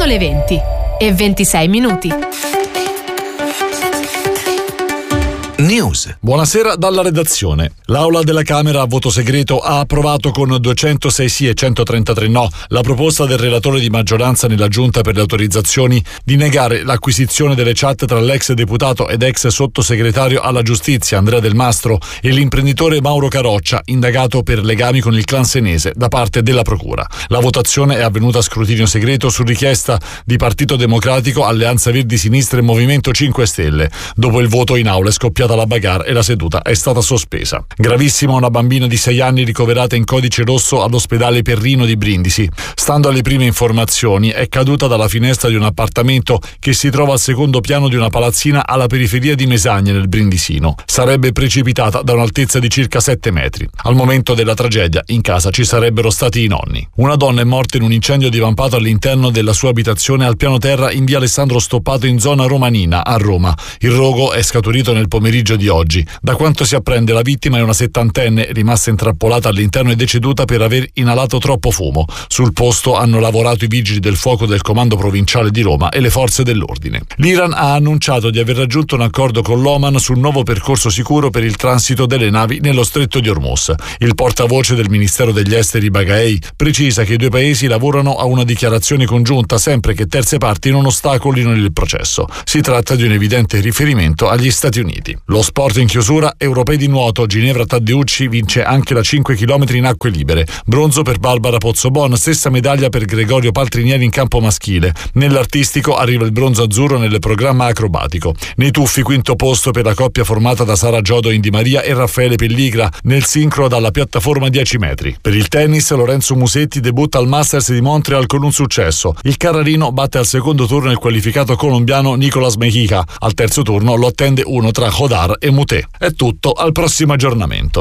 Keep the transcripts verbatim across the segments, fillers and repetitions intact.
Sono le venti e ventisei minuti. News. Buonasera dalla redazione. L'Aula della Camera a voto segreto ha approvato con duecentosei sì e centotrentatré no la proposta del relatore di maggioranza nella Giunta per le autorizzazioni di negare l'acquisizione delle chat tra l'ex deputato ed ex sottosegretario alla giustizia Andrea Del Mastro e l'imprenditore Mauro Caroccia, indagato per legami con il clan senese da parte della Procura. La votazione è avvenuta a scrutinio segreto su richiesta di Partito Democratico, Alleanza Verdi Sinistra e Movimento cinque Stelle. Dopo il voto in aula è scoppiata la bagarre e la seduta è stata sospesa. Gravissima una bambina di sei anni ricoverata in codice rosso all'ospedale Perrino di Brindisi. Stando alle prime informazioni, è caduta dalla finestra di un appartamento che si trova al secondo piano di una palazzina alla periferia di Mesagne nel Brindisino. Sarebbe precipitata da un'altezza di circa sette metri. Al momento della tragedia in casa ci sarebbero stati i nonni. Una donna è morta in un incendio divampato all'interno della sua abitazione al piano terra in via Alessandro Stoppato in zona Romanina a Roma. Il rogo è scaturito nel pomeriggio di oggi. Da quanto si apprende, la vittima è una settantenne rimasta intrappolata all'interno e deceduta per aver inalato troppo fumo. Sul posto hanno lavorato i vigili del fuoco del comando provinciale di Roma e le forze dell'ordine. L'Iran ha annunciato di aver raggiunto un accordo con l'Oman sul nuovo percorso sicuro per il transito delle navi nello stretto di Hormuz. Il portavoce del Ministero degli Esteri Baghei precisa che i due paesi lavorano a una dichiarazione congiunta sempre che terze parti non ostacolino il processo. Si tratta di un evidente riferimento agli Stati Uniti. Lo sport in chiusura, europei di nuoto, Ginevra Taddeucci vince anche la cinque chilometri in acque libere, bronzo per Barbara Pozzobon, stessa medaglia per Gregorio Paltrinieri in campo maschile. Nell'artistico arriva il bronzo azzurro nel programma acrobatico. Nei tuffi quinto posto per la coppia formata da Sara Giodo Indi Maria e Raffaele Pelligra nel sincro dalla piattaforma dieci metri. Per il tennis, Lorenzo Musetti debutta al Masters di Montreal con un successo. Il Carrarino batte al secondo turno il qualificato colombiano Nicolas Mejica. Al terzo turno lo attende uno tra Hodar e Mutè. È tutto, al prossimo aggiornamento.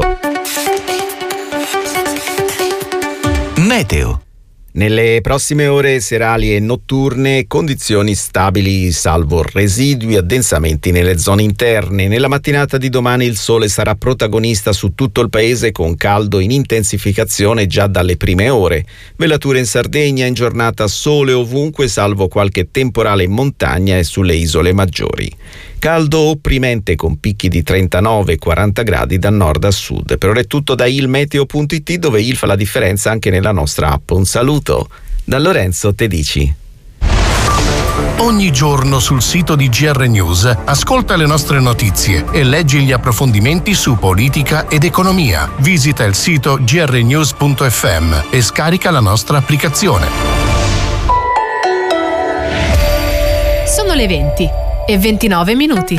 Meteo. Nelle prossime ore serali e notturne condizioni stabili salvo residui addensamenti nelle zone interne. Nella mattinata di domani il sole sarà protagonista su tutto il paese con caldo in intensificazione già dalle prime ore. Velature in Sardegna, in giornata sole ovunque salvo qualche temporale in montagna e sulle isole maggiori. Caldo opprimente con picchi di trentanove quaranta gradi da nord a sud. Per ora è tutto da ilmeteo punto it, dove il fa la differenza anche nella nostra app. Un saluto da Lorenzo Tedici. Ogni giorno sul sito di G R News ascolta le nostre notizie e leggi gli approfondimenti su politica ed economia. Visita il sito g r news punto f m e scarica la nostra applicazione. Sono le venti e ventinove minuti.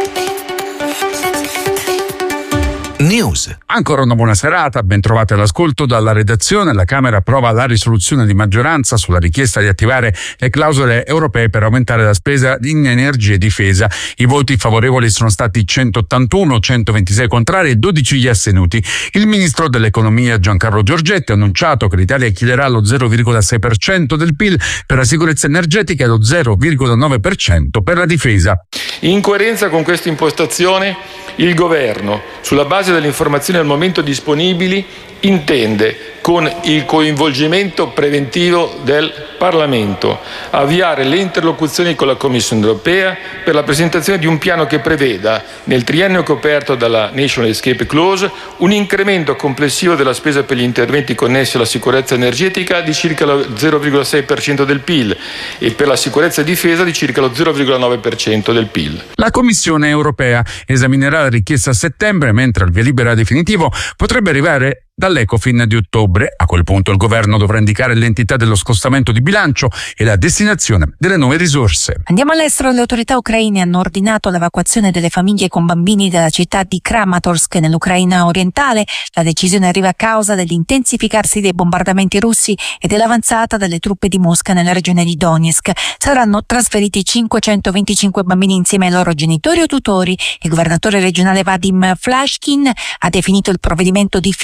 News. Ancora una buona serata, ben trovate all'ascolto dalla redazione. La Camera approva la risoluzione di maggioranza sulla richiesta di attivare le clausole europee per aumentare la spesa in energia e difesa. I voti favorevoli sono stati centottantuno, centoventisei contrari e dodici gli astenuti. Il ministro dell'economia Giancarlo Giorgetti ha annunciato che l'Italia chiederà lo zero virgola sei per cento del P I L per la sicurezza energetica e lo zero virgola nove per cento per la difesa. In coerenza con questa impostazione, il Governo, sulla base delle informazioni al momento disponibili, intende, con il coinvolgimento preventivo del Parlamento, avviare le interlocuzioni con la Commissione europea per la presentazione di un piano che preveda, nel triennio coperto dalla National Escape Clause, un incremento complessivo della spesa per gli interventi connessi alla sicurezza energetica di circa lo zero virgola sei per cento del P I L e per la sicurezza e difesa di circa lo zero virgola nove per cento del P I L. La Commissione europea esaminerà la richiesta a settembre, mentre il via libera definitivo potrebbe arrivare dall'Ecofin di ottobre. A quel punto il governo dovrà indicare l'entità dello scostamento di bilancio e la destinazione delle nuove risorse. Andiamo all'estero. Le autorità ucraine hanno ordinato l'evacuazione delle famiglie con bambini dalla città di Kramatorsk nell'Ucraina orientale. La decisione arriva a causa dell'intensificarsi dei bombardamenti russi e dell'avanzata delle truppe di Mosca nella regione di Donetsk. Saranno trasferiti cinquecentoventicinque bambini insieme ai loro genitori o tutori. Il governatore regionale Vadim Flashkin ha definito il provvedimento difficile ma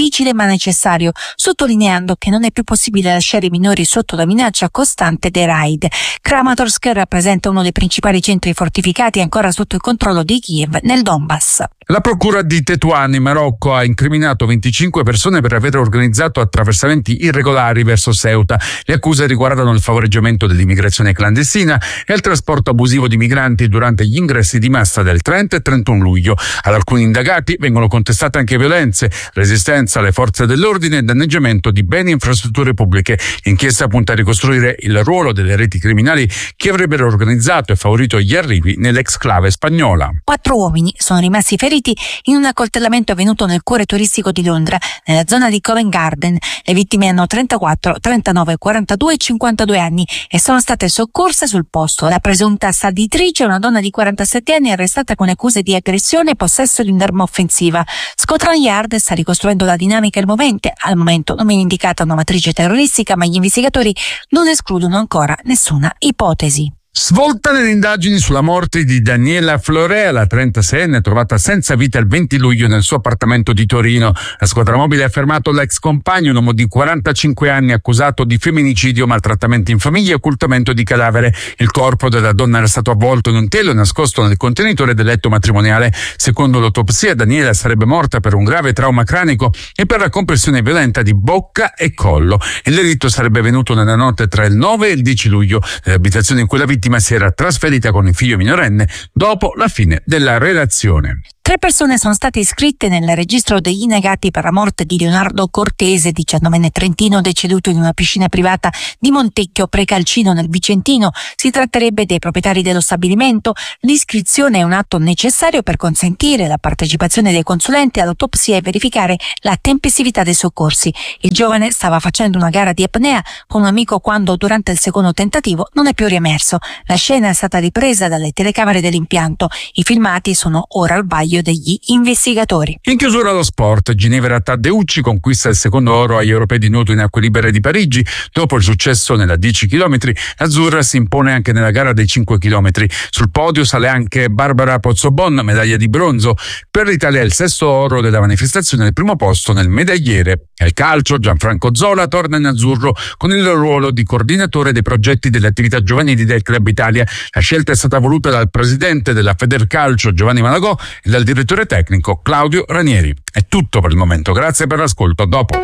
ma necessario, sottolineando che non è più possibile lasciare i minori sotto la minaccia costante dei raid. Kramatorsk rappresenta uno dei principali centri fortificati ancora sotto il controllo di Kiev nel Donbass. La procura di Tetuan in Marocco ha incriminato venticinque persone per aver organizzato attraversamenti irregolari verso Ceuta. Le accuse riguardano il favoreggiamento dell'immigrazione clandestina e il trasporto abusivo di migranti durante gli ingressi di massa del trenta e trentuno luglio. Ad alcuni indagati vengono contestate anche violenze, resistenza alle forze dell'ordine e danneggiamento di beni e infrastrutture pubbliche. L'inchiesta punta a ricostruire il ruolo delle reti criminali che avrebbero organizzato e favorito gli arrivi nell'exclave spagnola. Quattro uomini sono rimasti feriti in un accoltellamento avvenuto nel cuore turistico di Londra, nella zona di Covent Garden. Le vittime hanno trentaquattro, trentanove, quarantadue e cinquantadue anni e sono state soccorse sul posto. La presunta assalitrice, una donna di quarantasette anni, è arrestata con accuse di aggressione e possesso di un'arma offensiva. Scotland Yard sta ricostruendo la dinamica del movente. Al momento non viene indicata una matrice terroristica, ma gli investigatori non escludono ancora nessuna ipotesi. Svolta nelle indagini sulla morte di Daniela Florea, la trentaseienne trovata senza vita il venti luglio nel suo appartamento di Torino. La squadra mobile ha fermato l'ex compagno, un uomo di quarantacinque anni accusato di femminicidio, maltrattamenti in famiglia e occultamento di cadavere. Il corpo della donna era stato avvolto in un telo e nascosto nel contenitore del letto matrimoniale. Secondo l'autopsia, Daniela sarebbe morta per un grave trauma cranico e per la compressione violenta di bocca e collo. Il delitto sarebbe avvenuto nella notte tra il nove e il dieci luglio, nell'abitazione in cui la vittima si era trasferita con il figlio minorenne dopo la fine della relazione. Tre persone sono state iscritte nel registro degli indagati per la morte di Leonardo Cortese, diciannovenne trentino, deceduto in una piscina privata di Montecchio Precalcino nel Vicentino. Si tratterebbe dei proprietari dello stabilimento. L'iscrizione è un atto necessario per consentire la partecipazione dei consulenti all'autopsia e verificare la tempestività dei soccorsi. Il giovane stava facendo una gara di apnea con un amico quando, durante il secondo tentativo, non è più riemerso. La scena è stata ripresa dalle telecamere dell'impianto. I filmati sono ora al vaglio degli investigatori. In chiusura allo sport, Ginevra Taddeucci conquista il secondo oro agli europei di nuoto in acque libere di Parigi. Dopo il successo nella dieci chilometri, l'azzurra si impone anche nella gara dei cinque chilometri. Sul podio sale anche Barbara Pozzobon, medaglia di bronzo. Per l'Italia è il sesto oro della manifestazione, al primo posto nel medagliere. Nel calcio, Gianfranco Zola torna in azzurro con il ruolo di coordinatore dei progetti delle attività giovanili del Club Italia. La scelta è stata voluta dal presidente della Federcalcio Giovanni Malagò e dal direttore tecnico Claudio Ranieri. È tutto per il momento, grazie per l'ascolto, a dopo.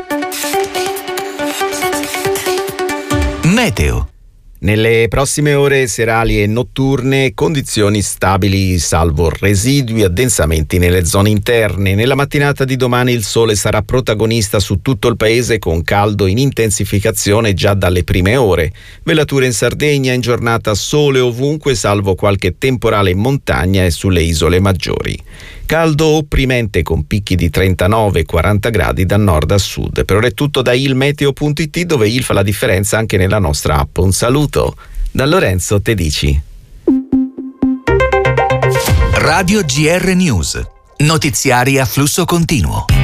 Meteo. Nelle prossime ore serali e notturne condizioni stabili salvo residui addensamenti nelle zone interne. Nella mattinata di domani il sole sarà protagonista su tutto il paese con caldo in intensificazione già dalle prime ore. Velature in Sardegna, in giornata sole ovunque salvo qualche temporale in montagna e sulle isole maggiori. Caldo opprimente con picchi di trentanove quaranta gradi da nord a sud. Per ora è tutto da ilmeteo punto it, dove il fa la differenza anche nella nostra app. Un saluto da Lorenzo Tedici. Radio G R News. Notiziari a flusso continuo.